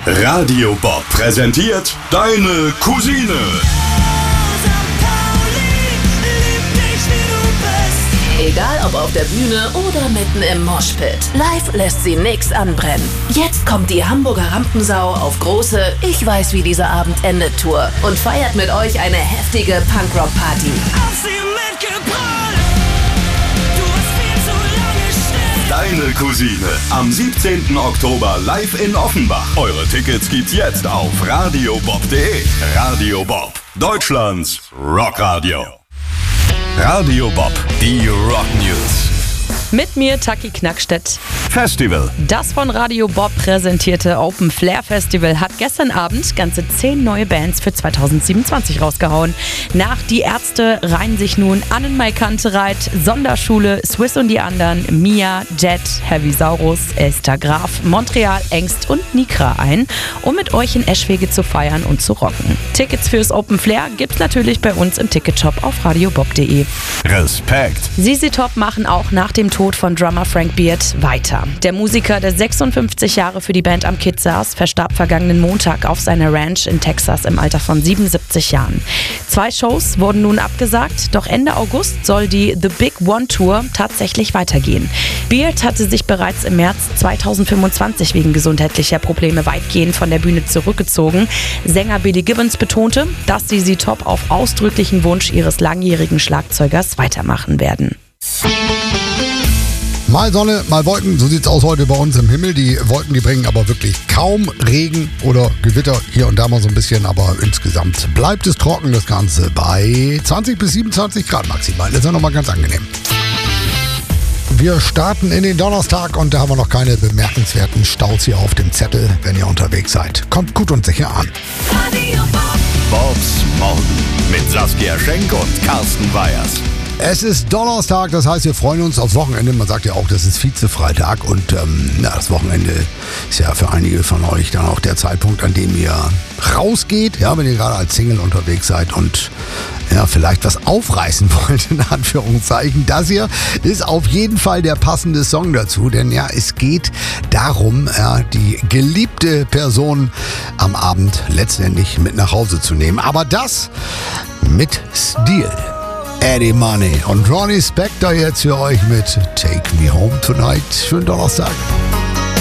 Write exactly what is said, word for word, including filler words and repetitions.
Radio Bob präsentiert Deine Cousine. Egal ob auf der Bühne oder mitten im Moshpit, live lässt sie nix anbrennen. Jetzt kommt die Hamburger Rampensau auf große Ich weiß, wie dieser Abend endet Tour und feiert mit euch eine heftige Punkrock-Party. Auf sie mitgeprallt, du warst viel zu lange still. Deine Cousine am siebzehnten Oktober live in Offenbach. Eure Tickets gibt's jetzt auf radiobob punkt de. Radio Bob, Deutschlands Rockradio. Radio Bob, die Rock News. Mit mir Taki Knackstedt. Festival. Das von Radio Bob präsentierte Open Flair Festival hat gestern Abend ganze zehn neue Bands für zweitausendsiebenundzwanzig rausgehauen. Nach Die Ärzte reihen sich nun Annenmai Kantereit, Sonderschule, Swiss und die anderen, Mia, Jet, Heavisaurus, Elster Graf, Montreal, Engst und Nikra ein, um mit euch in Eschwege zu feiern und zu rocken. Tickets fürs Open Flair gibt's natürlich bei uns im Ticketshop auf radiobob punkt de. Respekt. Z Z Top machen auch nach dem Tod von Drummer Frank Beard weiter. Der Musiker, der sechsundfünfzig Jahre für die Band am Kitt saß, verstarb vergangenen Montag auf seiner Ranch in Texas im Alter von siebenundsiebzig Jahren. Zwei Shows wurden nun abgesagt, doch Ende August soll die The Big One Tour tatsächlich weitergehen. Beard hatte sich bereits im März zweitausendfünfundzwanzig wegen gesundheitlicher Probleme weitgehend von der Bühne zurückgezogen. Sänger Billy Gibbons betonte, dass Z Z Top auf ausdrücklichen Wunsch ihres langjährigen Schlagzeugers weitermachen werden. Mal Sonne, mal Wolken, so sieht's aus heute bei uns im Himmel. Die Wolken, die bringen aber wirklich kaum Regen oder Gewitter, hier und da mal so ein bisschen, aber insgesamt bleibt es trocken, das Ganze bei zwanzig bis siebenundzwanzig Grad maximal. Das ist ja nochmal ganz angenehm. Wir starten in den Donnerstag und da haben wir noch keine bemerkenswerten Staus hier auf dem Zettel, wenn ihr unterwegs seid. Kommt gut und sicher an. Radio Bob. Bobs Morgen mit Saskia Schenk und Carsten Weyers. Es ist Donnerstag, das heißt, wir freuen uns aufs Wochenende. Man sagt ja auch, das ist Vize-Freitag und ähm, na, das Wochenende ist ja für einige von euch dann auch der Zeitpunkt, an dem ihr rausgeht, ja, wenn ihr gerade als Single unterwegs seid und ja, vielleicht was aufreißen wollt, in Anführungszeichen. Das hier ist auf jeden Fall der passende Song dazu, denn ja, es geht darum, ja, die geliebte Person am Abend letztendlich mit nach Hause zu nehmen. Aber das mit Stil. Eddie Money und Ronnie Spector jetzt für euch mit Take Me Home Tonight. Schönen Donnerstag.